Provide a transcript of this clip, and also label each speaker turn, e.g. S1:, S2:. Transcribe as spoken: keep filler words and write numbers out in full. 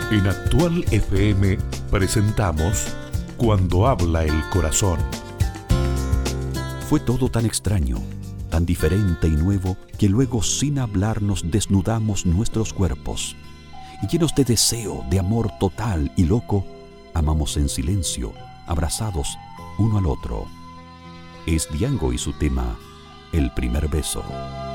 S1: En Actual F M presentamos Cuando habla el corazón.
S2: Fue todo tan extraño, tan diferente y nuevo, que luego sin hablar nos desnudamos nuestros cuerpos. Y llenos de deseo, de amor total y loco, amamos en silencio, abrazados uno al otro. Es Diango y su tema, El primer beso.